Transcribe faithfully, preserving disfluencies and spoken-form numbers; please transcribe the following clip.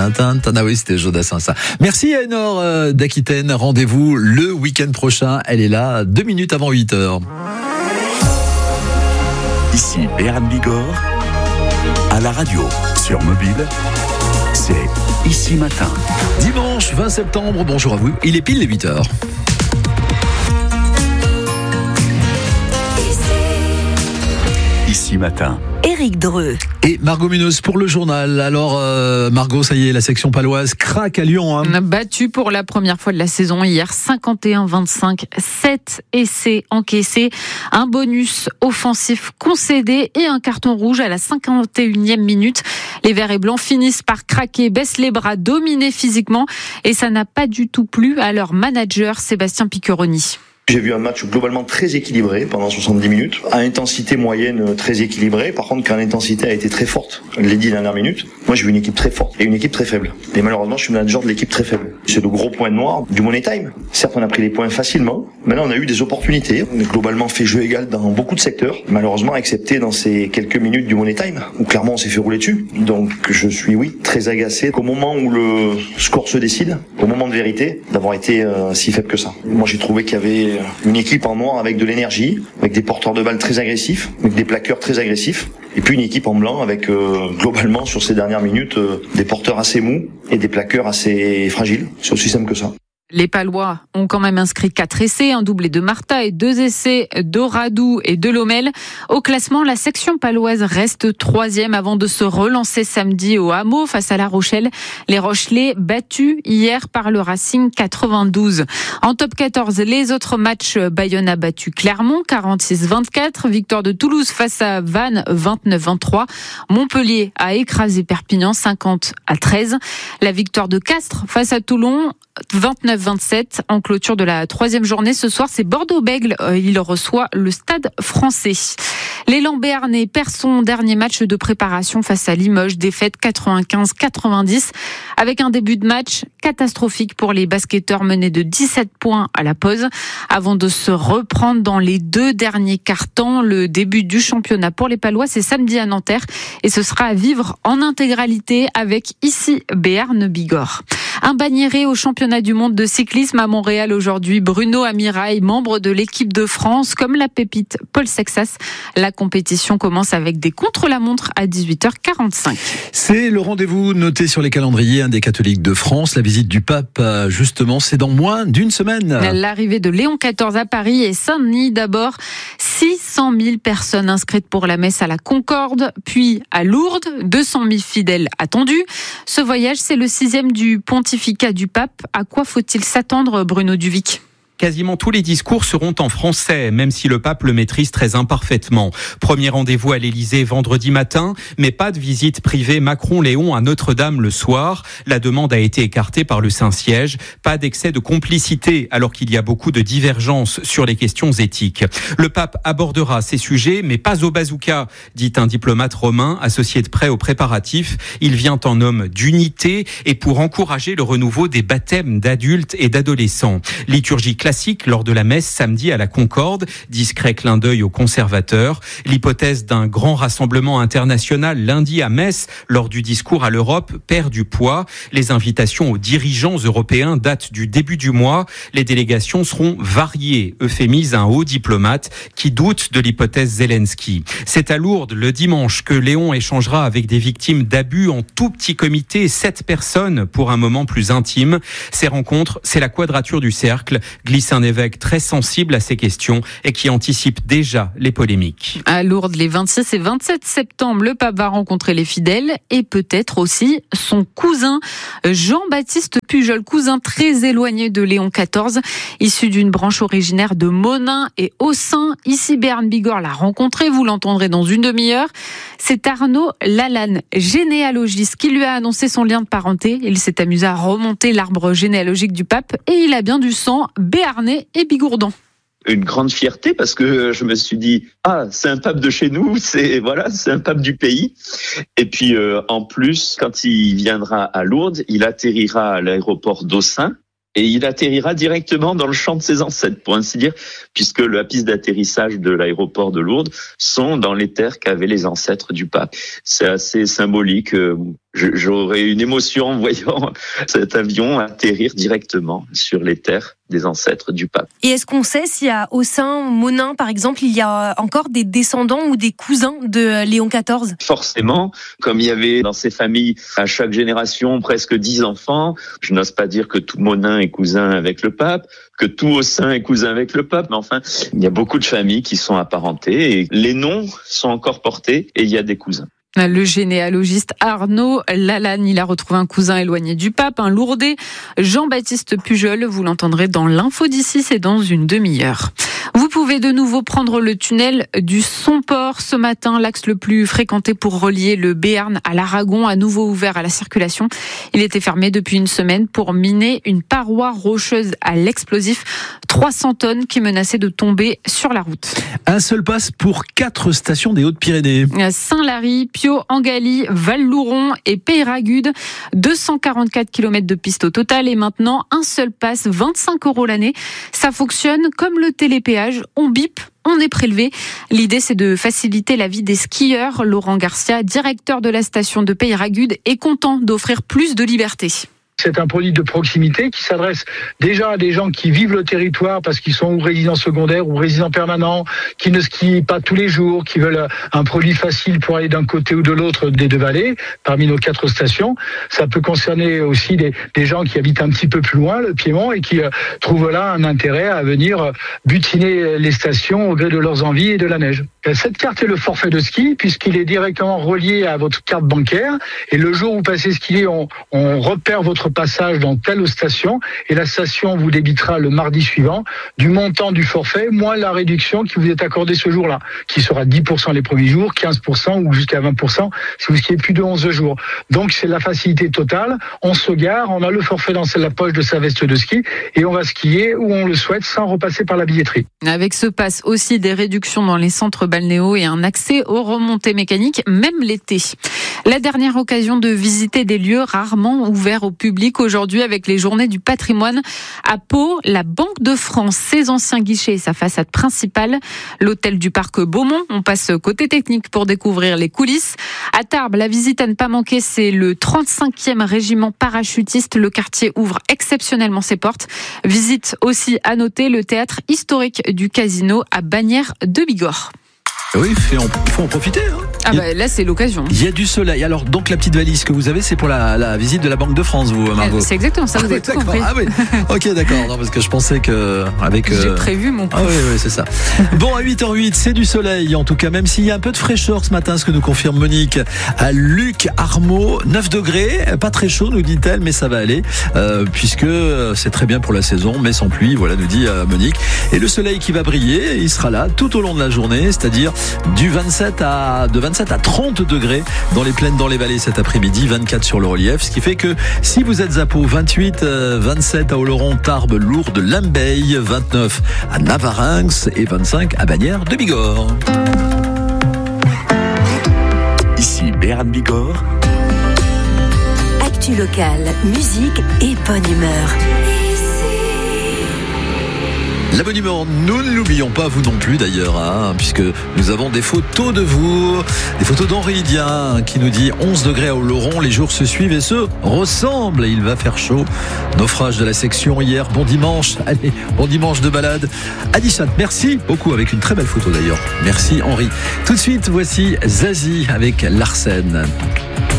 Tintin, ah oui, c'était Jodassin ça. Merci à Enor euh, d'Aquitaine. Rendez-vous le week-end prochain. Elle est là deux minutes avant huit heures. Ici Béarn Bigorre, à la radio, sur mobile, c'est Ici Matin. Dimanche vingt septembre, bonjour à vous, il est pile les huit heures. Ici Matin. Éric Dreux. Et Margot Munoz pour le journal. Alors euh, Margot, ça y est, la section paloise craque à Lyon. Hein. On a battu pour la première fois de la saison hier, cinquante et un vingt-cinq, sept essais encaissés, un bonus offensif concédé et un carton rouge à la cinquante et unième minute. Les Verts et Blancs finissent par craquer, baissent les bras, dominés physiquement et ça n'a pas du tout plu à leur manager Sébastien Piccheroni. J'ai vu un match globalement très équilibré pendant soixante-dix minutes, à intensité moyenne très équilibrée. Par contre, quand l'intensité a été très forte les dix dernières minutes, moi j'ai vu une équipe très forte et une équipe très faible. Et malheureusement, je suis manager de l'équipe très faible. C'est le gros point noir du Money Time. Certes, on a pris les points facilement, mais là on a eu des opportunités. On a globalement fait jeu égal dans beaucoup de secteurs, malheureusement excepté dans ces quelques minutes du Money Time, où clairement on s'est fait rouler dessus. Donc je suis, oui, très agacé qu'au moment où le score se décide, au moment de vérité, d'avoir été euh, si faible que ça. Moi j'ai trouvé qu'il y avait une équipe en noir avec de l'énergie, avec des porteurs de balles très agressifs, avec des plaqueurs très agressifs, et puis une équipe en blanc avec euh, globalement sur ces dernières minutes euh, des porteurs assez mous et des plaqueurs assez fragiles. C'est aussi simple que ça. Les Palois ont quand même inscrit quatre essais, un doublé de Martha et deux essais d'Oradou et de Lomel. Au classement, la section paloise reste troisième avant de se relancer samedi au Hameau face à La Rochelle. Les Rochelais battus hier par le Racing quatre-vingt-douze. En top quatorze, les autres matchs, Bayonne a battu Clermont quarante-six vingt-quatre, victoire de Toulouse face à Vannes vingt-neuf vingt-trois, Montpellier a écrasé Perpignan cinquante à treize, la victoire de Castres face à Toulon vingt-neuf vingt-sept en clôture de la troisième journée. Ce soir, c'est Bordeaux-Bègles. Il reçoit le Stade Français. L'élan béarnais perd son dernier match de préparation face à Limoges, défaite quatre-vingt-quinze quatre-vingt-dix, avec un début de match catastrophique pour les basketteurs menés de dix-sept points à la pause, avant de se reprendre dans les deux derniers quarts-temps. Le début du championnat pour les Palois, c'est samedi à Nanterre et ce sera à vivre en intégralité avec ici Béarn Bigorre. Un banniéré au championnat du monde de cyclisme à Montréal aujourd'hui, Bruno Amirail, membre de l'équipe de France, comme la pépite Paul Sexas. La compétition commence avec des contre-la-montre à dix-huit heures quarante-cinq. C'est le rendez-vous noté sur les calendriers des catholiques de France. La visite du pape, justement, c'est dans moins d'une semaine. L'arrivée de Léon quatorze à Paris et Saint-Denis d'abord. six cent mille personnes inscrites pour la messe à la Concorde, puis à Lourdes, deux cent mille fidèles attendus. Ce voyage, c'est le sixième du pontificat du pape. À quoi faut-il s'attendre, Bruno Duvic ? Quasiment tous les discours seront en français, même si le pape le maîtrise très imparfaitement. Premier rendez-vous à l'Élysée vendredi matin, mais pas de visite privée Macron-Léon à Notre-Dame le soir. La demande a été écartée par le Saint-Siège. Pas d'excès de complicité, alors qu'il y a beaucoup de divergences sur les questions éthiques. Le pape abordera ces sujets, mais pas au bazooka, dit un diplomate romain associé de près aux préparatifs. Il vient en homme d'unité et pour encourager le renouveau des baptêmes d'adultes et d'adolescents. Liturgie classique lors de la messe samedi à la Concorde, discret clin d'œil aux conservateurs. L'hypothèse d'un grand rassemblement international lundi à Metz lors du discours à l'Europe perd du poids. Les invitations aux dirigeants européens datent du début du mois. Les délégations seront variées, euphémise un haut diplomate qui doute de l'hypothèse Zelensky. C'est à Lourdes le dimanche que Léon échangera avec des victimes d'abus en tout petit comité, sept personnes pour un moment plus intime. Ces rencontres, c'est la quadrature du cercle, glisse un évêque très sensible à ces questions et qui anticipe déjà les polémiques. À Lourdes, les vingt-six et vingt-sept septembre, le pape va rencontrer les fidèles et peut-être aussi son cousin Jean-Baptiste Pujol, cousin très éloigné de Léon quatorze, issu d'une branche originaire de Monin et Aussin. Ici, Béarn Bigorre l'a rencontré, vous l'entendrez dans une demi-heure. C'est Arnaud Lalanne, généalogiste, qui lui a annoncé son lien de parenté. Il s'est amusé à remonter l'arbre généalogique du pape et il a bien du sang béarnais et bigourdan. Une grande fierté parce que je me suis dit ah c'est un pape de chez nous, c'est voilà c'est un pape du pays. Et puis euh, en plus quand il viendra à Lourdes, il atterrira à l'aéroport d'Aussin et il atterrira directement dans le champ de ses ancêtres, pour ainsi dire, puisque la piste d'atterrissage de l'aéroport de Lourdes sont dans les terres qu'avaient les ancêtres du pape. C'est assez symbolique. j'aurais une émotion en voyant cet avion atterrir directement sur les terres des ancêtres du pape. Et est-ce qu'on sait si à Aussin, Monin par exemple, il y a encore des descendants ou des cousins de Léon quatorze ? Forcément, comme il y avait dans ces familles à chaque génération presque dix enfants, je n'ose pas dire que tout Monin est cousin avec le pape, que tout Aussin est cousin avec le pape, mais enfin, il y a beaucoup de familles qui sont apparentées et les noms sont encore portés et il y a des cousins. Le généalogiste Arnaud Lalanne, il a retrouvé un cousin éloigné du pape, un Lourdais, Jean-Baptiste Pujol. Vous l'entendrez dans l'info d'ici, c'est dans une demi-heure. Vous pouvez de nouveau prendre le tunnel du Somport ce matin, l'axe le plus fréquenté pour relier le Béarn à l'Aragon, à nouveau ouvert à la circulation. Il était fermé depuis une semaine pour miner une paroi rocheuse à l'explosif, trois cents tonnes qui menaçaient de tomber sur la route. Un seul pass pour quatre stations des Hautes-Pyrénées. Saint-Lary, Pio, Angali, Val-Louron et Peyragudes. deux cent quarante-quatre kilomètres de piste au total et maintenant un seul pass, vingt-cinq euros l'année. Ça fonctionne comme le télépéage, on bip, on est prélevé. L'idée, c'est de faciliter la vie des skieurs. Laurent Garcia, directeur de la station de Peyragudes, est content d'offrir plus de liberté. C'est un produit de proximité qui s'adresse déjà à des gens qui vivent le territoire parce qu'ils sont ou résidents secondaires ou résidents permanents, qui ne skient pas tous les jours, qui veulent un produit facile pour aller d'un côté ou de l'autre des deux vallées, parmi nos quatre stations. Ça peut concerner aussi des, des gens qui habitent un petit peu plus loin, le Piémont, et qui euh, trouvent là un intérêt à venir butiner les stations au gré de leurs envies et de la neige. Cette carte est le forfait de ski puisqu'il est directement relié à votre carte bancaire et le jour où vous passez skier, on, on repère votre passage dans telle station et la station vous débitera le mardi suivant du montant du forfait moins la réduction qui vous est accordée ce jour-là, qui sera dix pour cent les premiers jours, quinze pour cent ou jusqu'à vingt pour cent si vous skiez plus de onze jours. Donc c'est la facilité totale, on se gare, on a le forfait dans la poche de sa veste de ski et on va skier où on le souhaite sans repasser par la billetterie. Avec ce pass aussi des réductions dans les centres balnéaux et un accès aux remontées mécaniques, même l'été. La dernière occasion de visiter des lieux rarement ouverts au public aujourd'hui avec les journées du patrimoine. À Pau, la Banque de France, ses anciens guichets et sa façade principale. L'hôtel du parc Beaumont, on passe côté technique pour découvrir les coulisses. À Tarbes, la visite à ne pas manquer, c'est le trente-cinquième régiment parachutiste. Le quartier ouvre exceptionnellement ses portes. Visite aussi à noter le théâtre historique du Casino à Bagnères de Bigorre. Oui, il faut en profiter. Hein. Ah bah là, c'est l'occasion. Il y a du soleil. Alors, donc, la petite valise que vous avez, c'est pour la, la visite de la Banque de France, vous, Margot. C'est exactement ça, vous ah, avez tout compris. Ah oui, ok, d'accord. Non, parce que je pensais que... avec. J'ai euh... prévu mon Ah oui, oui, c'est ça. Bon, à huit heures huit, c'est du soleil, en tout cas, même s'il y a un peu de fraîcheur ce matin, ce que nous confirme Monique. À Luc Armaux, neuf degrés, pas très chaud, nous dit-elle, mais ça va aller, euh, puisque c'est très bien pour la saison, mais sans pluie, voilà, nous dit euh, Monique. Et le soleil qui va briller, il sera là tout au long de la journée, c'est-à-dire du vingt-sept à, de vingt-sept à trente degrés dans les plaines, dans les vallées cet après-midi, vingt-quatre sur le relief, ce qui fait que si vous êtes à Pau, vingt-huit, vingt-sept à Oloron, Tarbes, Lourdes, Lambeille, vingt-neuf à Navarinx et vingt-cinq à Bagnères de Bigorre. Ici Béarn Bigorre. Actu locale, musique et bonne humeur. La bonne humeur, nous ne l'oublions pas, vous non plus d'ailleurs, hein, puisque nous avons des photos de vous, des photos d'Henri Dien qui nous dit onze degrés à Oloron, les jours se suivent et se ressemblent, il va faire chaud. Naufrage de la section hier, bon dimanche, allez, bon dimanche de balade. Adichat, merci beaucoup, avec une très belle photo d'ailleurs. Merci Henri. Tout de suite, voici Zazie avec Larsen.